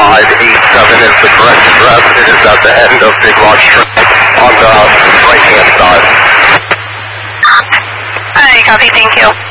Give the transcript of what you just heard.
is the correct address. It is at the end of Big Lodge Trail on the right-hand side. Copy, thank you.